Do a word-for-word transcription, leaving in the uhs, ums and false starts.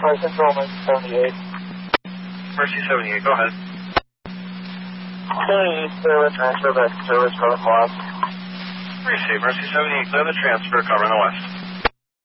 Flight Control, Mercy seventy-eight. Mercy seventy-eight, go ahead. seventy-eight, clear the transfer back to service, Coast West. Receive, Mercy seventy-eight, clear the transfer, covering the west.